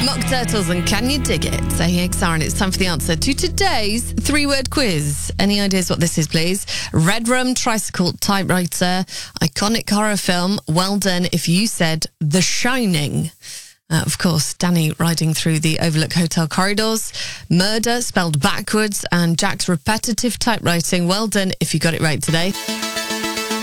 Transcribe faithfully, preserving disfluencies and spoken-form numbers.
Mock Turtles and Can You Dig It? So here are, and it's time for the answer to today's three-word quiz. Any ideas what this is, please? Red Rum Tricycle Typewriter, iconic horror film. Well done if you said The Shining. Uh, of course, Danny riding through the Overlook Hotel corridors. Murder spelled backwards, and Jack's repetitive typewriting. Well done if you got it right today.